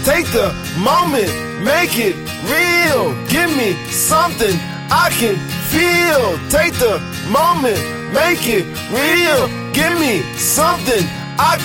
Take the moment, make it real. Give me something I can feel. Take the moment, make it real. Give me something I